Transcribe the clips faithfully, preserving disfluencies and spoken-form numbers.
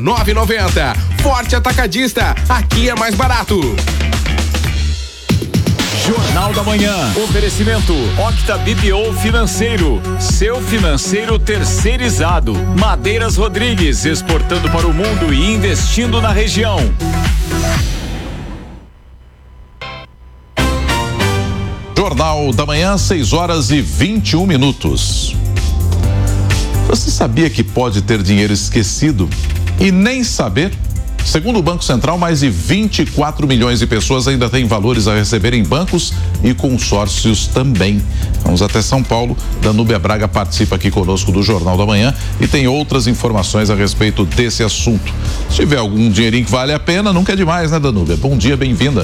nove e noventa. Forte Atacadista, aqui é mais barato. Jornal da Manhã. Oferecimento Octa B P O Financeiro. Seu financeiro terceirizado. Madeiras Rodrigues, exportando para o mundo e investindo na região. Jornal da Manhã, seis horas e vinte e um minutos. Você sabia que pode ter dinheiro esquecido e nem saber? Segundo o Banco Central, mais de vinte e quatro milhões de pessoas ainda têm valores a receber em bancos e consórcios também. Vamos até São Paulo. Danúbia Braga participa aqui conosco do Jornal da Manhã e tem outras informações a respeito desse assunto. Se tiver algum dinheirinho que vale a pena, nunca é demais, né, Danúbia? Bom dia, bem-vinda.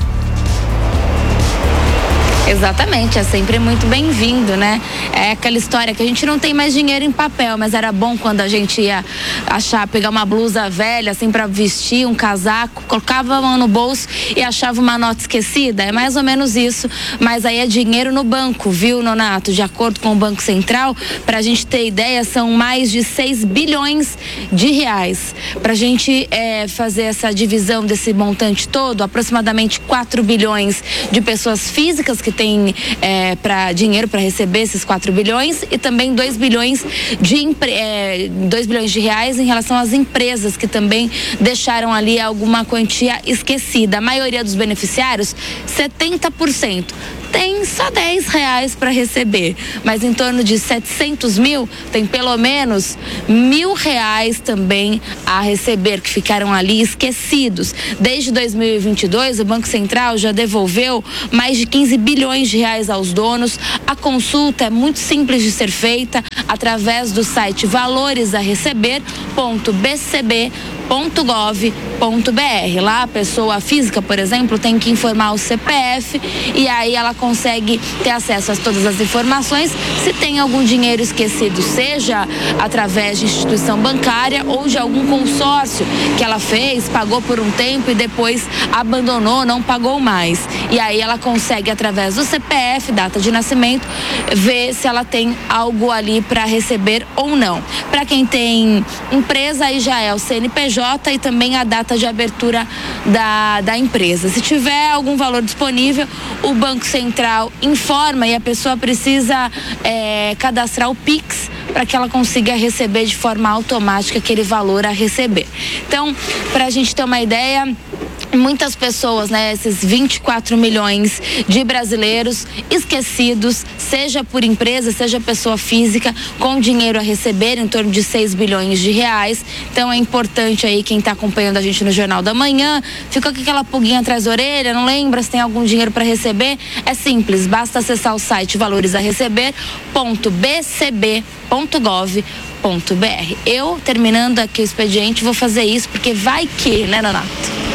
Exatamente, é sempre muito bem-vindo, né? É aquela história que a gente não tem mais dinheiro em papel, mas era bom quando a gente ia achar, pegar uma blusa velha, assim, pra vestir, um casaco, colocava a mão no bolso e achava uma nota esquecida. É mais ou menos isso, mas aí é dinheiro no banco, viu, Nonato? De acordo com o Banco Central, pra gente ter ideia, são mais de seis bilhões de reais. Pra gente é, fazer essa divisão desse montante todo, aproximadamente quatro bilhões de pessoas físicas que tem é, para dinheiro para receber esses quatro bilhões e também dois bilhões de é, dois bilhões de reais em relação às empresas que também deixaram ali alguma quantia esquecida. A maioria dos beneficiários, setenta por cento, tem só dez reais para receber, mas em torno de setecentos mil tem pelo menos mil reais também a receber, que ficaram ali esquecidos. Desde dois mil e vinte e dois, o Banco Central já devolveu mais de quinze bilhões de reais aos donos. A consulta é muito simples de ser feita através do site valores a receber ponto b c b ponto gov ponto b r. Lá a pessoa física, por exemplo, tem que informar o C P F e aí ela consegue ter acesso a todas as informações se tem algum dinheiro esquecido, seja através de instituição bancária ou de algum consórcio que ela fez, pagou por um tempo e depois abandonou, não pagou mais. E aí ela consegue, através do C P F, data de nascimento, ver se ela tem algo ali para receber ou não. Para quem tem empresa, aí já é o C N P J e também a data de abertura da, da empresa. Se tiver algum valor disponível, o Banco Central informa e a pessoa precisa é, cadastrar o Pix para que ela consiga receber de forma automática aquele valor a receber. Então, para a gente ter uma ideia, muitas pessoas, né, esses vinte e quatro milhões de brasileiros esquecidos, seja por empresa, seja pessoa física, com dinheiro a receber, em torno de seis bilhões de reais. Então é importante aí, quem está acompanhando a gente no Jornal da Manhã, ficou com aquela pulguinha atrás da orelha, não lembra se tem algum dinheiro para receber? É simples, basta acessar o site valores a receber ponto b c b ponto gov ponto b r. Eu, terminando aqui o expediente, vou fazer isso, porque vai que, né, Nonato?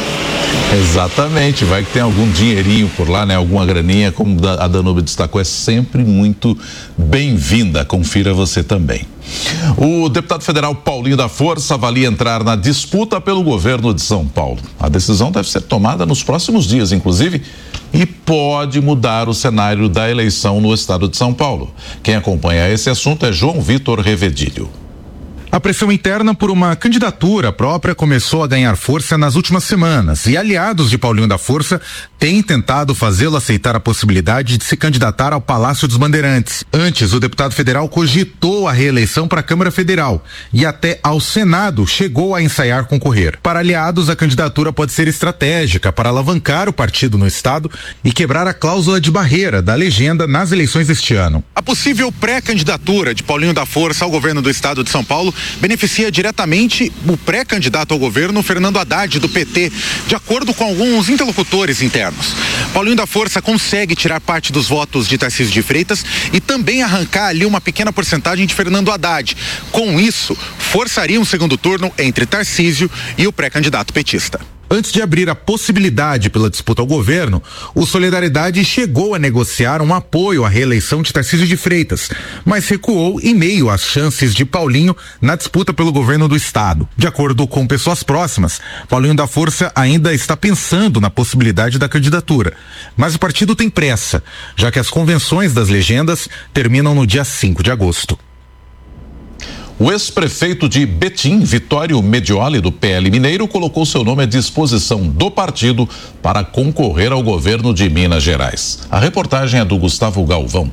Exatamente, vai que tem algum dinheirinho por lá, né? Alguma graninha, como a Danúbia destacou, é sempre muito bem-vinda. Confira você também. O deputado federal Paulinho da Força avalia entrar na disputa pelo governo de São Paulo. A decisão deve ser tomada nos próximos dias, inclusive, e pode mudar o cenário da eleição no estado de São Paulo. Quem acompanha esse assunto é João Vitor Revedilho. A pressão interna por uma candidatura própria começou a ganhar força nas últimas semanas e aliados de Paulinho da Força têm tentado fazê-lo aceitar a possibilidade de se candidatar ao Palácio dos Bandeirantes. Antes, o deputado federal cogitou a reeleição para a Câmara Federal e até ao Senado chegou a ensaiar concorrer. Para aliados, a candidatura pode ser estratégica para alavancar o partido no estado e quebrar a cláusula de barreira da legenda nas eleições deste ano. A possível pré-candidatura de Paulinho da Força ao governo do estado de São Paulo beneficia diretamente o pré-candidato ao governo, Fernando Haddad, do P T, de acordo com alguns interlocutores internos. Paulinho da Força consegue tirar parte dos votos de Tarcísio de Freitas e também arrancar ali uma pequena porcentagem de Fernando Haddad. Com isso, forçaria um segundo turno entre Tarcísio e o pré-candidato petista. Antes de abrir a possibilidade pela disputa ao governo, o Solidariedade chegou a negociar um apoio à reeleição de Tarcísio de Freitas, mas recuou em meio às chances de Paulinho na disputa pelo governo do estado. De acordo com pessoas próximas, Paulinho da Força ainda está pensando na possibilidade da candidatura, mas o partido tem pressa, já que as convenções das legendas terminam no dia cinco de agosto. O ex-prefeito de Betim, Vitório Medioli, do P L Mineiro, colocou seu nome à disposição do partido para concorrer ao governo de Minas Gerais. A reportagem é do Gustavo Galvão.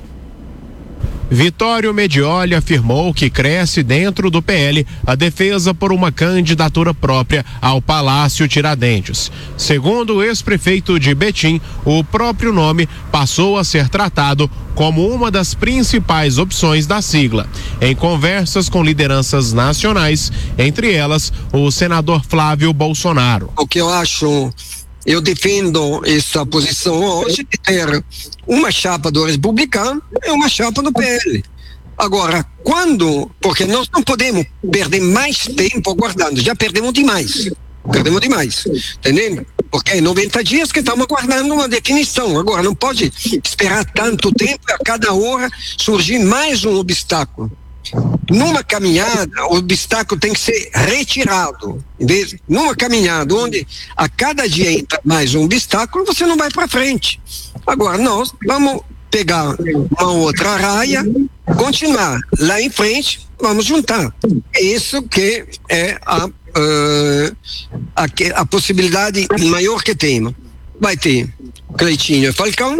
Vitório Medioli afirmou que cresce dentro do P L a defesa por uma candidatura própria ao Palácio Tiradentes. Segundo o ex-prefeito de Betim, o próprio nome passou a ser tratado como uma das principais opções da sigla. Em conversas com lideranças nacionais, entre elas o senador Flávio Bolsonaro. O que eu acho, eu defendo essa posição hoje de ter uma chapa do republicano e uma chapa do P L. Agora, quando, porque nós não podemos perder mais tempo aguardando, já perdemos demais, perdemos demais, entendendo? Porque é noventa dias que estamos aguardando uma definição. Agora, não pode esperar tanto tempo e a cada hora surgir mais um obstáculo. Numa caminhada, o obstáculo tem que ser retirado. Em vez, numa caminhada onde a cada dia entra mais um obstáculo, você não vai para frente. Agora, nós vamos pegar uma outra raia, continuar lá em frente, vamos juntar. É isso que é a, uh, a, a possibilidade maior que temos. Vai ter Cleitinho e Falcão,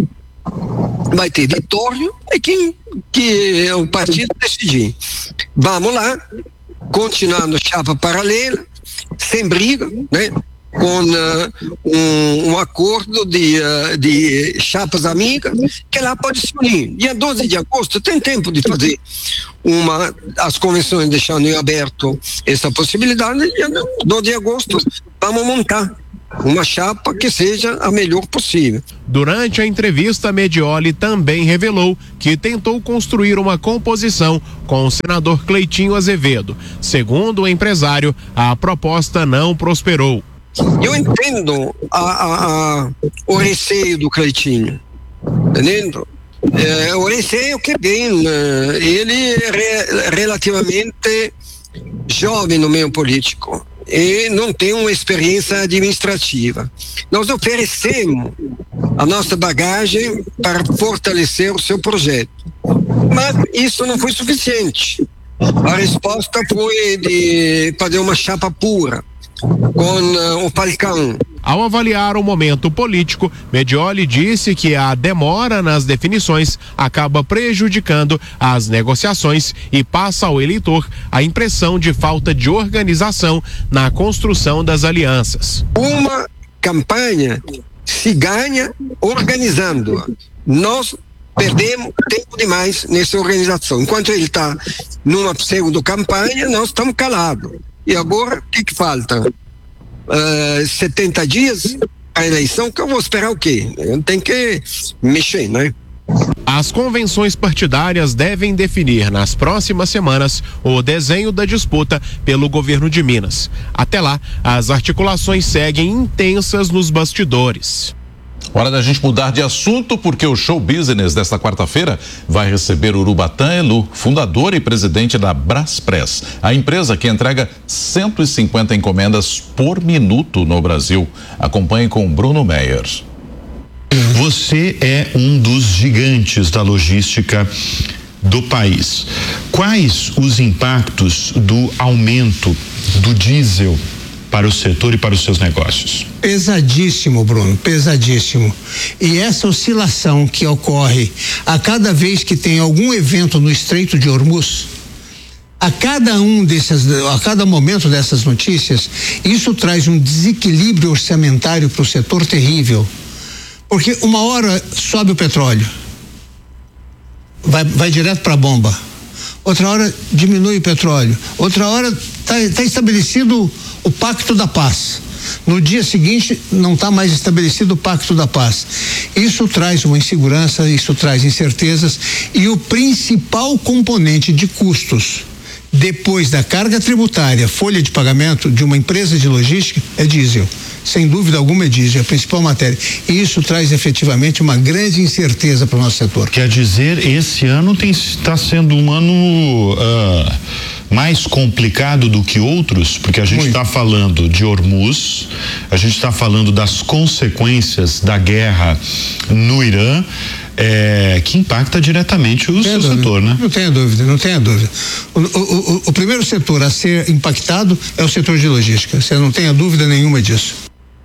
vai ter Vitório, é quem que o partido decidir. Vamos lá, continuando chapa paralela, sem briga, né? Com uh, um, um acordo de, uh, de chapas amigas, que lá pode se unir. Dia doze de agosto tem tempo de fazer uma, as convenções deixando em aberto essa possibilidade. Dia doze de agosto vamos montar uma chapa que seja a melhor possível. Durante a entrevista, Medioli também revelou que tentou construir uma composição com o senador Cleitinho Azevedo. Segundo o empresário, a proposta não prosperou. Eu entendo a, a, a, o receio do Cleitinho, entendendo? É, o receio que bem, ele é re, relativamente jovem no meio político e não tem uma experiência administrativa. Nós oferecemos a nossa bagagem para fortalecer o seu projeto, mas isso não foi suficiente. A resposta foi de fazer uma chapa pura com uh, o Falcão. Ao avaliar o momento político, Medioli disse que a demora nas definições acaba prejudicando as negociações e passa ao eleitor a impressão de falta de organização na construção das alianças. Uma campanha se ganha organizando. Nós perdemos tempo demais nessa organização. Enquanto ele está numa pseudo-campanha, nós estamos calados. E agora, o que que falta? Uh, setenta dias a eleição, que eu vou esperar o quê? Eu tenho que mexer, né? As convenções partidárias devem definir nas próximas semanas o desenho da disputa pelo governo de Minas. Até lá, as articulações seguem intensas nos bastidores. Hora da gente mudar de assunto, porque o Show Business desta quarta-feira vai receber Urubatã Elu, fundador e presidente da Braspress, a empresa que entrega cento e cinquenta encomendas por minuto no Brasil. Acompanhe com Bruno Meyer. Você é um dos gigantes da logística do país. Quais os impactos do aumento do diesel para o setor e para os seus negócios? Pesadíssimo, Bruno, pesadíssimo. E essa oscilação que ocorre a cada vez que tem algum evento no Estreito de Hormuz, a cada um desses, a cada momento dessas notícias, isso traz um desequilíbrio orçamentário para o setor terrível. Porque uma hora sobe o petróleo, vai, vai direto para a bomba. Outra hora diminui o petróleo. Outra hora está tá estabelecido o Pacto da Paz. No dia seguinte não está mais estabelecido o Pacto da Paz. Isso traz uma insegurança, isso traz incertezas, e o principal componente de custos depois da carga tributária, folha de pagamento de uma empresa de logística é diesel. Sem dúvida alguma é diesel, é a principal matéria. E isso traz efetivamente uma grande incerteza para o nosso setor. Quer dizer, esse ano está sendo um ano uh, mais complicado do que outros? Porque a gente está falando de Hormuz, a gente está falando das consequências da guerra no Irã, é, que impacta diretamente o seu setor, né? Não tenha dúvida, não tenha dúvida. O, o, o, o primeiro setor a ser impactado é o setor de logística. Você não tenha dúvida nenhuma disso.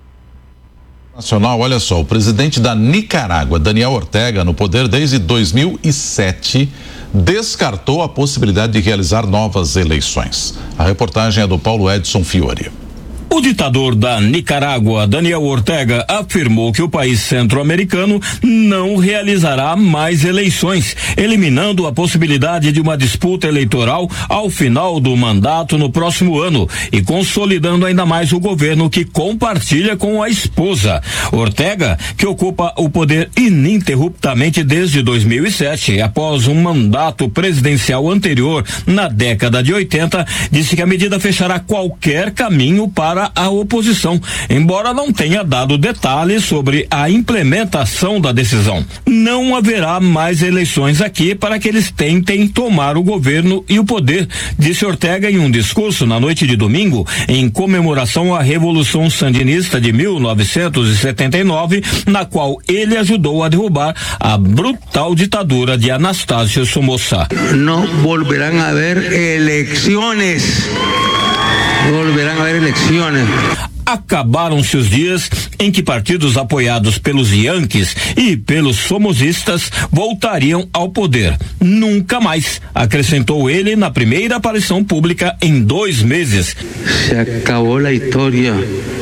Nacional, olha só, o presidente da Nicarágua, Daniel Ortega, no poder desde dois mil e sete, descartou a possibilidade de realizar novas eleições. A reportagem é do Paulo Edson Fiore. O ditador da Nicarágua, Daniel Ortega, afirmou que o país centro-americano não realizará mais eleições, eliminando a possibilidade de uma disputa eleitoral ao final do mandato no próximo ano e consolidando ainda mais o governo que compartilha com a esposa. Ortega, que ocupa o poder ininterruptamente desde dois mil e sete, após um mandato presidencial anterior na década de oitenta, disse que a medida fechará qualquer caminho para a oposição, embora não tenha dado detalhes sobre a implementação da decisão. Não haverá mais eleições aqui para que eles tentem tomar o governo e o poder, disse Ortega em um discurso na noite de domingo, em comemoração à Revolução Sandinista de mil novecentos e setenta e nove, na qual ele ajudou a derrubar a brutal ditadura de Anastácio Somoza. Não volverão a haver eleições. Volverão a haver eleições. Acabaram-se os dias em que partidos apoiados pelos Yankees e pelos somozistas voltariam ao poder. Nunca mais, acrescentou ele na primeira aparição pública em dois meses. Se acabou a história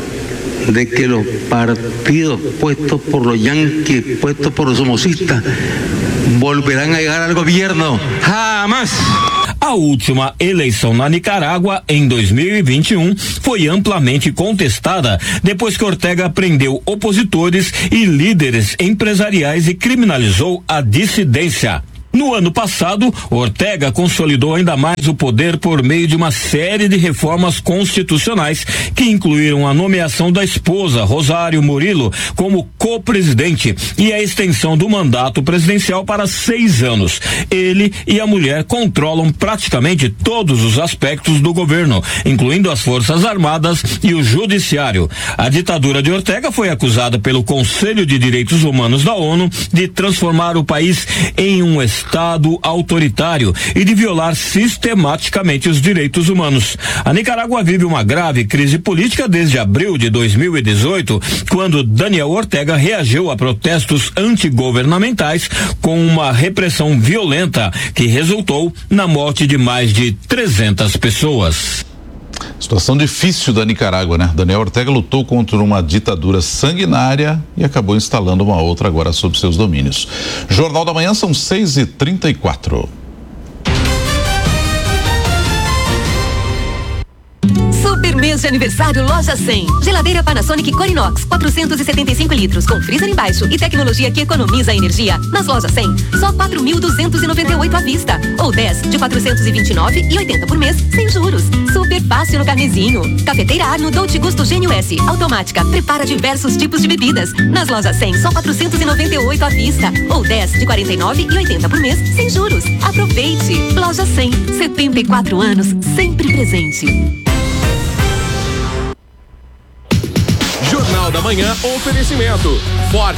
de que os partidos puestos por los Yankees, puestos por los somozistas, volverão a chegar ao governo. Jamás. A última eleição na Nicarágua, em dois mil e vinte e um, foi amplamente contestada depois que Ortega prendeu opositores e líderes empresariais e criminalizou a dissidência. No ano passado, Ortega consolidou ainda mais o poder por meio de uma série de reformas constitucionais que incluíram a nomeação da esposa, Rosário Murillo, como co-presidente e a extensão do mandato presidencial para seis anos. Ele e a mulher controlam praticamente todos os aspectos do governo, incluindo as Forças Armadas e o Judiciário. A ditadura de Ortega foi acusada pelo Conselho de Direitos Humanos da ONU de transformar o país em um estado Estado autoritário e de violar sistematicamente os direitos humanos. A Nicarágua vive uma grave crise política desde abril de dois mil e dezoito, quando Daniel Ortega reagiu a protestos antigovernamentais com uma repressão violenta que resultou na morte de mais de trezentas pessoas. Situação difícil da Nicarágua, né? Daniel Ortega lutou contra uma ditadura sanguinária e acabou instalando uma outra agora sob seus domínios. Jornal da Manhã, são seis e trinta e quatro. Super mês de aniversário Loja cem. Geladeira Panasonic Corinox, quatrocentos e setenta e cinco litros, com freezer embaixo e tecnologia que economiza energia. Nas Lojas cem, só quatro mil duzentos e noventa e oito à vista. Ou dez de quatrocentos e vinte e nove e oitenta por mês, sem juros. Super fácil no carnezinho. Cafeteira Arno Dolce Gusto Gênio S. Automática, prepara diversos tipos de bebidas. Nas Lojas cem, só quatrocentos e noventa e oito à vista. Ou dez de quarenta e nove e oitenta por mês, sem juros. Aproveite. Loja cem, setenta e quatro anos, sempre presente. Jornal da Manhã, oferecimento. Forte